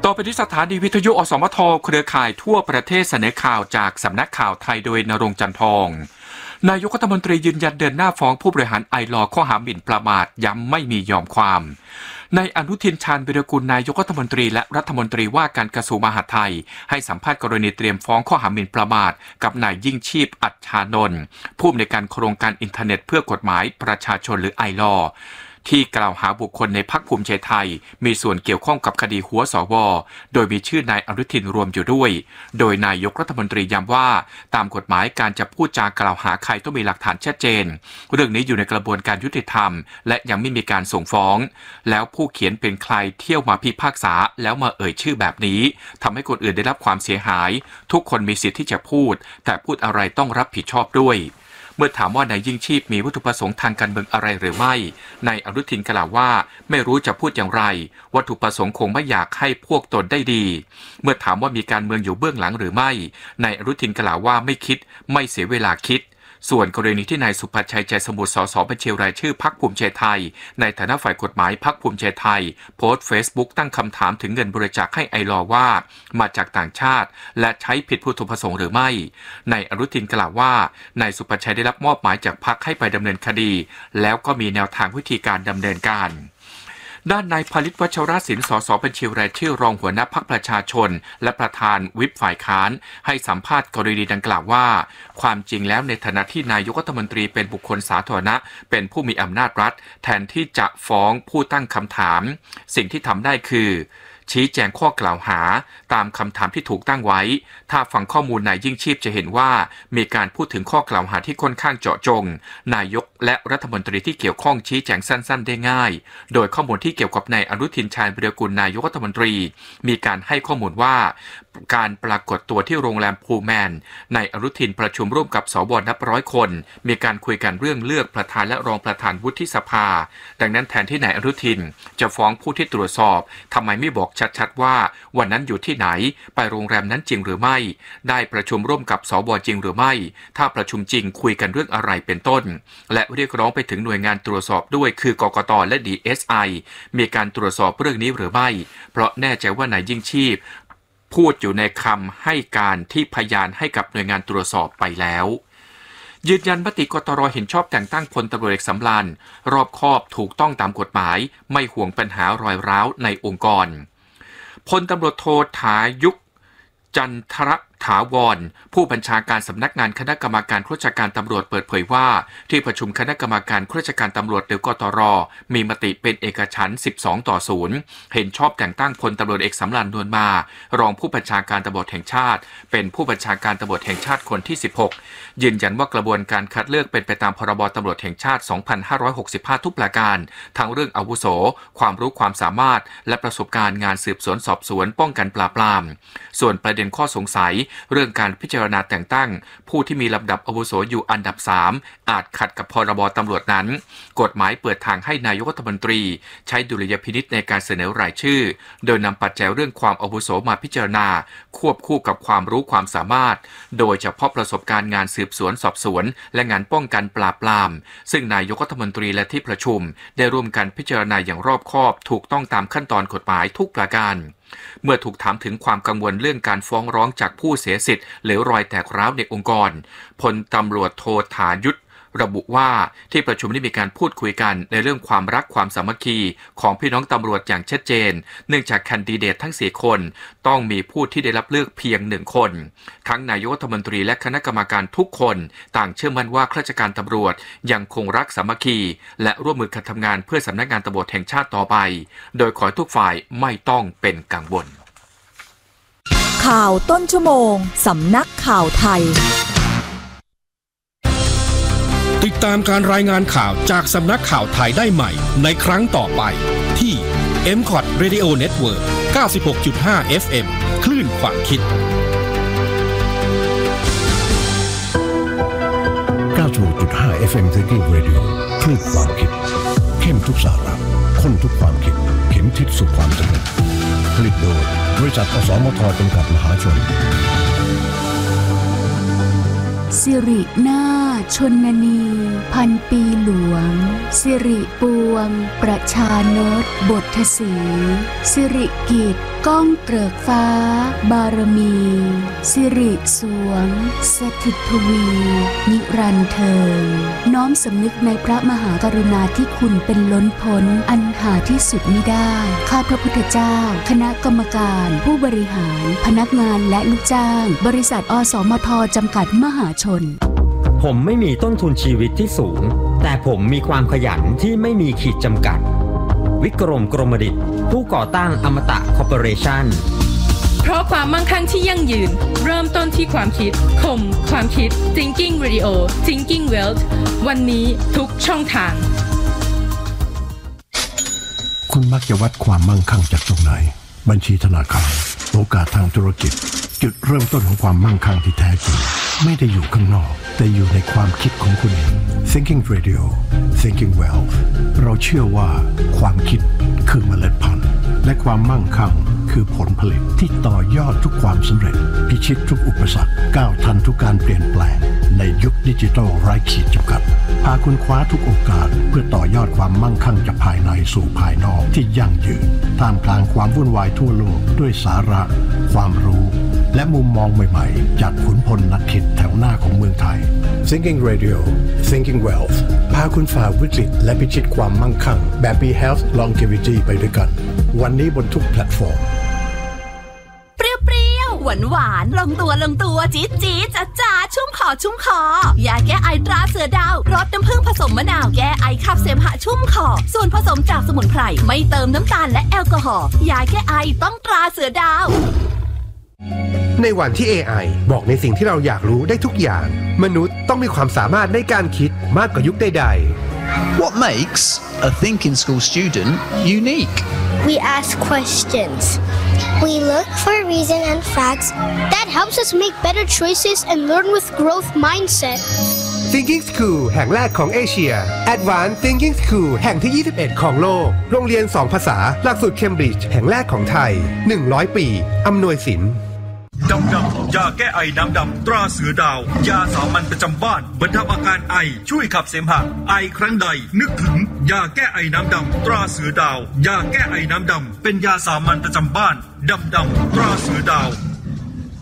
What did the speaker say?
ต่อไปที่สถานีวิทยุอสมทเครือข่ายทั่วประเทศเสนอข่าวจากสำนักข่าวไทยโดยณรงค์จันทองนายกรัฐมนตรียืนยันเดินหน้าฟ้องผู้บริหารไอลอว์ข้อหาหมิ่นประมาทย้ำไม่มียอมความนายอนุทินชาญวิรากูลนายกรัฐมนตรีและรัฐมนตรีว่าการกระทรวงมหาดไทยให้สัมภาษณ์กรณีเตรียมฟ้องข้อหาหมิ่นประมาทกับนายยิ่งชีพอัจฉานนท์ผู้อำนวยการโครงการอินเทอร์เน็ตเพื่อกฎหมายประชาชนหรือไอลอว์ที่กล่าวหาบุคคลในพรรคภูมิใจไทยมีส่วนเกี่ยวข้องกับคดีหัวสวโดยมีชื่อนายอนุทินรวมอยู่ด้วยโดยนายกรัฐมนตรีย้ำว่าตามกฎหมายการจะพูดจากล่าวหาใครต้องมีหลักฐานชัดเจนเรื่องนี้อยู่ในกระบวนการยุติธรรมและยังไม่มีการส่งฟ้องแล้วผู้เขียนเป็นใครเที่ยวมาพิพากษาแล้วมาเอ่ยชื่อแบบนี้ทำให้คนอื่นได้รับความเสียหายทุกคนมีสิทธิ์ที่จะพูดแต่พูดอะไรต้องรับผิดชอบด้วยเมื่อถามว่านายยิ่งชีพมีวัตถุประสงค์ทางการเมืองอะไรหรือไม่นายอนุทินกล่าวว่าไม่รู้จะพูดอย่างไรวัตถุประสงค์คงไม่อยากให้พวกตนได้ดีเมื่อถามว่ามีการเมืองอยู่เบื้องหลังหรือไม่นายอนุทินกล่าวว่าไม่คิดไม่เสียเวลาคิดส่วนกรณีที่นายสุภชัยใจสมุทรสสบัญชีรายชื่อพรรคภูมิใจไทยในฐานะฝ่ายกฎหมายพรรคภูมิใจไทยโพสต์ Facebook ตั้งคำถามถึงเงินบริจาคให้ไอลอว์ว่ามาจากต่างชาติและใช้ผิดวัตถุประสงค์หรือไม่นายอนุทินกล่าวว่านายสุภชัยได้รับมอบหมายจากพรรคให้ไปดำเนินคดีแล้วก็มีแนวทางวิธีการดำเนินการด้านนายผลิตวัชรศิลป์สสบัญชีรายชื่อรองหัวหน้าพรรคประชาชนและประธานวิปฝ่ายค้านให้สัมภาษณ์กรณีดังกล่าวว่าความจริงแล้วในฐานะที่นายกรัฐมนตรีเป็นบุคคลสาธารณะเป็นผู้มีอำนาจรัฐแทนที่จะฟ้องผู้ตั้งคำถามสิ่งที่ทำได้คือชี้แจงข้อกล่าวหาตามคำถามที่ถูกตั้งไว้ถ้าฟังข้อมูลนายยิ่งชีพจะเห็นว่ามีการพูดถึงข้อกล่าวหาที่ค่อนข้างเจาะจงนายกและรัฐมนตรีที่เกี่ยวข้องชี้แจงสั้นๆได้ง่ายโดยข้อมูลที่เกี่ยวกับนายอนุทินชาญวิรากูลนายกรัฐมนตรีมีการให้ข้อมูลว่าการปรากฏตัวที่โรงแรมพูแมนนายอนุทินประชุมร่วมกับสวนับร้อยคนมีการคุยกันเรื่องเลือกประธานและรองประธานวุฒิสภาดังนั้นแทนที่นายอนุทินจะฟ้องผู้ที่ตรวจสอบทำไมไม่บอกชัดๆว่าวันนั้นอยู่ที่ไหนไปโรงแรมนั้นจริงหรือไม่ได้ประชุมร่วมกับสวจริงหรือไม่ถ้าประชุมจริงคุยกันเรื่องอะไรเป็นต้นและเรียกร้องไปถึงหน่วยงานตรวจสอบด้วยคือกกตและ DSI มีการตรวจสอบเรื่องนี้หรือไม่เพราะแน่ใจว่านายยิ่งชีพพูดอยู่ในคำให้การที่พยานให้กับหน่วยงานตรวจสอบไปแล้วยืนยันมติกตร.เห็นชอบแต่งตั้งพลตำรวจเอกสำราญรอบคอบถูกต้องตามกฎหมายไม่ห่วงปัญหารอยร้าวในองค์กรพลตำรวจโทถายุกจันทรถาวรผู้บัญชาการสำนักงานคณะกรรมการข้าราชการตำรวจเปิดเผยว่าที่ประชุมคณะกรรมการข้าราชการตำรวจหรือกตร.มีมติเป็นเอกฉันท์12-0เห็นชอบแต่งตั้งพลตำรวจเอกสำราญนวลมารองผู้บัญชาการตำรวจแห่งชาติเป็นผู้บัญชาการตำรวจแห่งชาติคนที่16ยืนยันว่ากระบวนการคัดเลือกเป็นไปตามพรบตำรวจแห่งชาติ2565ทุกประการทั้งเรื่องอาวุโสความรู้ความสามารถและประสบการณ์งานสืบสวนสอบสวนป้องกันปราบปรามส่วนประเด็นข้อสงสัยเรื่องการพิจารณาแต่งตั้งผู้ที่มีลำดับอาวุโสอยู่อันดับ3อาจขัดกับพรบตำรวจนั้นกฎหมายเปิดทางให้นายกรัฐมนตรีใช้ดุลยพินิจในการเสนอรายชื่อโดยนำปัจจัยเรื่องความอาวุโสมาพิจารณาควบคู่กับความรู้ความสามารถโดยเฉพาะประสบการณ์งานสืบสวนสอบสวนและงานป้องกันปราบปรามซึ่งนายกรัฐมนตรีและที่ประชุมได้ร่วมกันพิจารณาอย่างรอบคอบถูกต้องตามขั้นตอนกฎหมายทุกประการเมื่อถูกถามถึงความกังวลเรื่องการฟ้องร้องจากผู้เสียสิทธิ์หรือรอยแตกร้าวในองค์กรพลตำรวจโทถายุทธระบุว่าที่ประชุมได้มีการพูดคุยกันในเรื่องความรักความสามัคคีของพี่น้องตำรวจอย่างชัดเจนเนื่องจากแคนดิเดตทั้ง4คนต้องมีผู้ที่ได้รับเลือกเพียง1คนทั้งนายกรัฐมนตรีและคณะกรรมการทุกคนต่างเชื่อมั่นว่าข้าราชการตำรวจยังคงรักสามัคคีและร่วมมือกันทำงานเพื่อสำนักงานตำรวจแห่งชาติต่อไปโดยขอให้ทุกฝ่ายไม่ต้องเป็นกังวลข่าวต้นชั่วโมงสำนักข่าวไทยติดตามการรายงานข่าวจากสำนักข่าวไทยได้ใหม่ในครั้งต่อไปที่ MCOT Radio Network 96.5 FM คลื่นความคิด 96.5 FM Thinking Radio คลื่นความคิดเข้มทุกสาระข้นทุกความคิดเข็มทิศสู่ความสำเร็จผลิตโดยบริษัทอสมทจำกัดมหาชนสิรินาถชนนีพันปีหลวงสิริปวงประชานตบทศรีสิริกิติ์ก้องเกริกฟ้าบารมีสิริสวงสถิตทวีนิรันดร์เทินน้อมสำนึกในพระมหากรุณาธิคุณเป็นล้นพ้นอันหาที่สุดมิได้ข้าพระพุทธเจ้าคณะกรรมการผู้บริหารพนักงานและลูกจ้างบริษัทอสมทจำกัดมหาชนผมไม่มีต้นทุนชีวิตที่สูงแต่ผมมีความขยันที่ไม่มีขีดจำกัดวิกรมกรมดิษฐ์ผู้ก่อตั้งอมตะคอร์ปอเรชั่นเพราะความมั่งคั่งที่ยั่งยืนเริ่มต้นที่ความคิดคมความคิด Thinking Radio Thinking Wealth วันนี้ทุกช่องทางคุณมักจะวัดความมั่งคั่งจากตรงไหนบัญชีธนาคารโอกาสทางธุรกิจจุดเริ่มต้นของความมั่งคั่งที่แท้จริงไม่ได้อยู่ข้างนอกแต่อยู่ในความคิดของคุณเอง Thinking Radio Thinking Wealth เราเชื่อว่าความคิดคือเมล็ดพันธุ์และความมั่งคั่งคือผลผลิตที่ต่อยอดทุกความสำเร็จพิชิตทุกอุปสรรคก้าวทันทุกการเปลี่ยนแปลงในยุคดิจิทัลไร้ขีดจำกัดพาคุณคว้าทุกโอกาสเพื่อต่อยอดความมั่งคั่งจากภายในสู่ภายนอกที่ยั่งยืนท่ามกลางความวุ่นวายทั่วโลกด้วยสาระความรู้และมุมมองใหม่ๆจากขุนพลนักคิดแถวหน้าของเมืองไทย Thinking Radio Thinking Wealth พาคุณฝ่าวิกฤตและพิชิตความมั่งคั่งแบบ Be Health Longevity ไปด้วยกันวันนี้บนทุกแพลตฟอร์มเปรี้ยวๆหวานๆลงตัวจี๊ดจ๊าชุ่มคอยาแก้ไอตราเสือดาวรสน้ำผึ้งผสมมะนาวแก้ไอขับเสมหะชุ่มคอส่วนผสมจากสมุนไพรไม่เติมน้ำตาลและแอลกอฮอล์ยาแก้ไอต้องตราเสือดาวในวันที่ AI บอกในสิ่งที่เราอยากรู้ได้ทุกอย่างมนุษย์ต้องมีความสามารถในการคิดมากกว่ายุคใดๆ What makes a thinking school student unique? We ask questions. We look for reason and facts. That helps us make better choices and learn with growth mindset. Thinking School แห่งแรกของเอเชีย Advanced Thinking School แห่งที่ 21 ของโลกโรงเรียน2ภาษาหลักสูตรเคมบริดจ์แห่งแรกของไทย100 ปีอำนวยสินดำยาแก้ไอน้ำดำตราเสือดาวยาสามัญประจำบ้านบรรเทาอาการไอช่วยขับเสมหะไอครั้งใดนึกถึงยาแก้ไอน้ำดำตราเสือดาวยาแก้ไอน้ำดำเป็นยาสามัญประจำบ้านดำตราเสือดาว